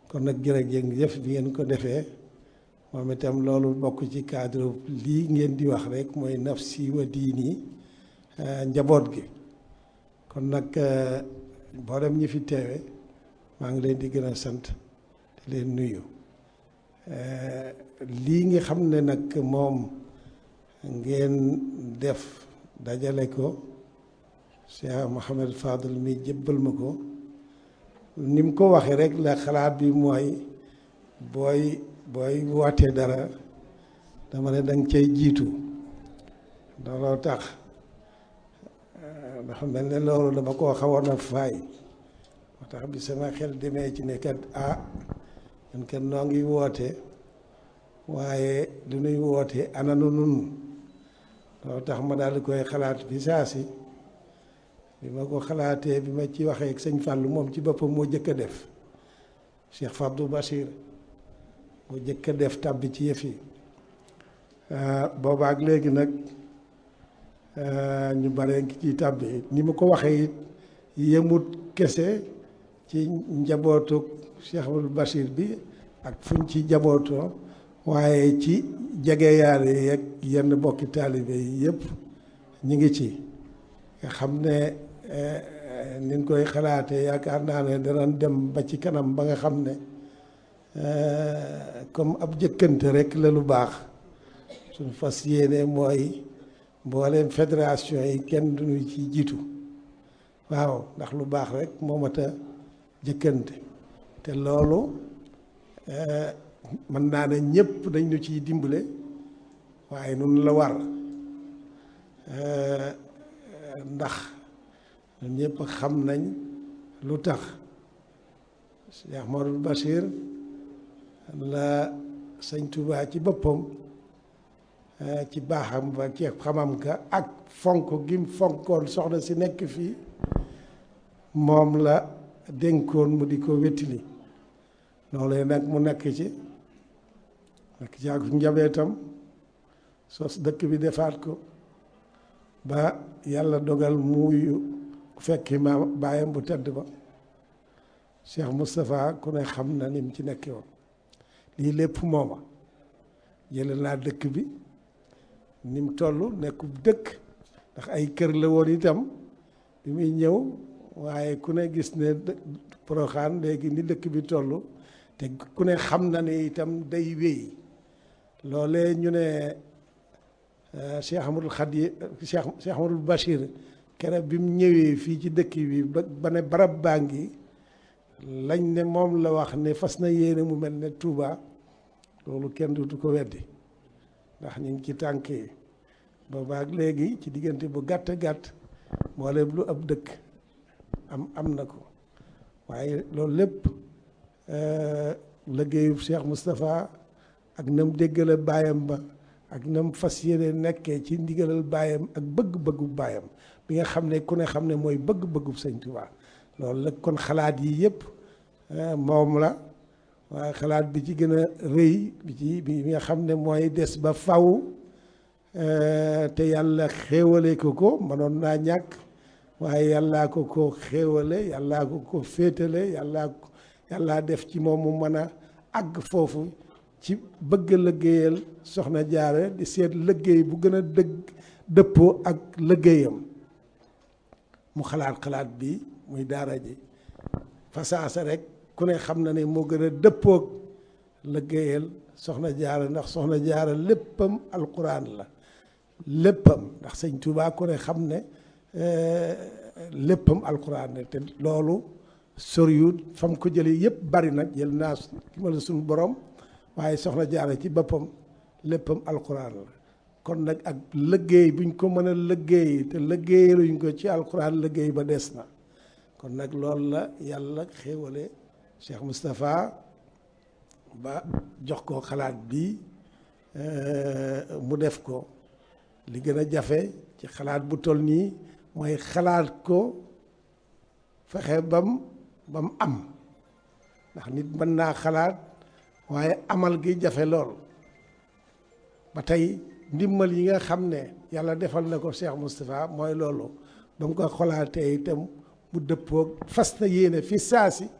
kon nag jërëjëf bi ngeen ko defee moom itam loolu bokk ci cadre lii ngeen di wax rek mooy nafsi wa diini njaboot gi. kon nag mboolem ñi fi teewe maa ngi leen di gën a sant di leen nuyu lii nga xam ne nag moom ngeen def dajale ko Cheikh Mouhamed Fadel mi jébbal ma ko ni mu ko waxee rek la xalaat bi mooy booy wootee dara dama ne danga cay jiitu looloo tax dafa mel ne loolu dama koo xawoon a faay moo tax bi sama xel demee ci ne kat ñun kat noo ngi woote waaye lu nuy woote ananu nun loolu tax ma daal di koy xalaat bi saa si bi ma ko xalaatee bi ma ci waxee ak sëñ Fallou moom ci boppam moo jëkk a def Cheikh Fabdou Bachir moo jëkk a def tàbbi ci yëf yi boobaak léegi nag ñu bare ngi ciy tàbbi ni ma ko waxee it yemut kese ci njabootu Cheikh Abdou Bachir bi ak fuñ ci njabootoo waaye ci jegeyaale yeeg yenn bokki taalibe yi yëpp ñu ngi ci nga xam ne ni ñu koy xalaatee yaakaar naa ne danañ dem ba ci kanam ba nga xam ne comme ab jëkkante rek la lu baax suñu fas yéene mooy mbooleem fédération yi kenn duñu ci jiitu waaw ndax lu baax rek moo mat a jëkkante te loolu mën naa ne ñëpp dañ ñu ciy dimbale waaye nun la war ndax ñun ñëpp xam nañ lu tax Cheikh Modou Bachir la sëñ Touba ci boppam ci baaxam ba ci xamam ka ak fonk gim fonkoon soxna si nekk fii moom la dénkoon mu di ko wettili loolu nag mu nekk ci ak njabootam sos dëkk bi defaat ko ba yàlla dogal muuyu fekki ma baayam bu tedd ba Cheikh Moustapha ku ne xam na ni mu ci nekkee woon lii lépp mooma jële naa dëkk bi ni mu toll nekkub dëkk ndax ay kër la woon itam bi muy ñëw waaye ku ne gis ne Porokhane léegi ni dëkk bi toll te ku ne xam na ne itam day wéy loolee ñu ne Cheikh Amadou Khadi Cheikh Amadou Bachir keroog bi mu ñëwee fii ci dëkk bi ba ne barab baa ngi lañ ne moom la wax ne fas na yéene mu mel ne Touba loolu kenn du ko weddi ndax ñu ngi ci tànk yi boobaak léegi ci diggante bu gàtt gàtt mboolem lu ab dëkk am na ko waaye loolu lépp liggéeyu Cheikh Moustapha ak nam déggale baayam ba ak nam fas yéene nekkee ci ndigalal baayam ak bëgg-bëggu baayam bi nga xam ne ku ne xam ne mooy bëgg-bëggu Sëñ Touba loolu la kon xalaat yi yëpp moom la waaye xalaat bi ci gën a rëy bi nga xam ne mooy des ba faw te yàlla xéewale ko mënoon naa ñàkk waaye yàllaa ko xéewale yàllaa ko féetale yàllaa def ci moom mu mën a àgg foofu ci bëgg liggéeyal soxna Jaara di seet liggéey bu gën a dëppoo ak liggéeyam mu xalaat bi muy daara ji fasaasa rek ku ne xam na ne moo gën a dëppoog liggéeyal soxna Jaara ndax soxna Jaara léppam alquran la léppam ndax sëñ Touba ku ne xam ne léppam alquran la te loolu soriwut fam ko jëlee yëpp bari nag jël naa ki ma la suñu borom waaye soxna Jaara ci boppam léppam alquran la kon nag ak liggéey buñ ko mën a liggéey te liggéeyaluñ ko ci alquran liggéey ba des na kon nag loolu la yàlla xéewale Cheikh Moustapha ba jox ko xalaat bi mu def ko li gën a jafe ci xalaat bu toll nii mooy xalaat ko fexe bam am ndax nit mën naa xalaat waaye amal gi jafe lool ba tey ndimbal yi nga xam ne yàlla defal na ko Cheikh Moustapha mooy loolu ba mu ko xalaatee itam mu dëppoog fas na yéene fi saasi